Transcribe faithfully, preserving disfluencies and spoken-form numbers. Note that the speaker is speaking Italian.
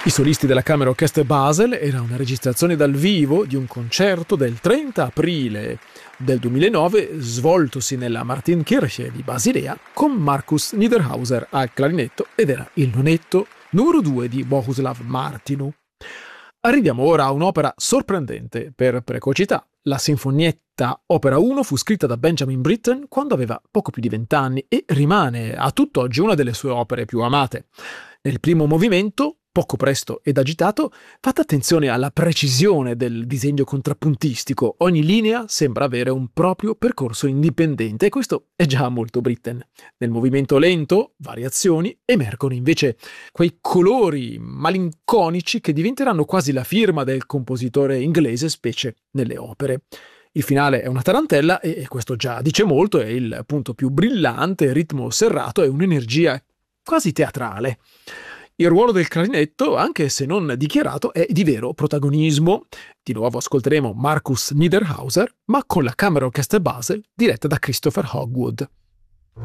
I solisti della Kammerorchester Basel era una registrazione dal vivo di un concerto del trenta aprile del duemilanove svoltosi nella Martinkirche di Basilea con Markus Niederhauser al clarinetto ed era il nonetto numero due di Bohuslav Martinu. Arriviamo ora a un'opera sorprendente per precocità. La Sinfonietta Opera uno fu scritta da Benjamin Britten quando aveva poco più di vent'anni e rimane a tutt'oggi una delle sue opere più amate. Nel primo movimento, poco presto ed agitato, fate attenzione alla precisione del disegno contrappuntistico. Ogni linea sembra avere un proprio percorso indipendente e questo è già molto Britten. Nel movimento lento, variazioni, emergono invece quei colori malinconici che diventeranno quasi la firma del compositore inglese, specie nelle opere. Il finale è una tarantella e questo già dice molto, è il punto più brillante, ritmo serrato e un'energia quasi teatrale. Il ruolo del clarinetto, anche se non dichiarato, è di vero protagonismo. Di nuovo ascolteremo Markus Niederhauser, ma con la Kammerorchester Basel diretta da Christopher Hogwood.